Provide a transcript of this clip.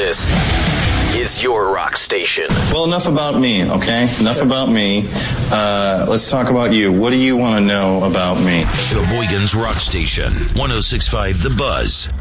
This is your rock station. Well, enough about me, okay? Enough about me. Let's talk about you. What do you want to know about me? Sheboygan's Rock Station, 106.5 The Buzz.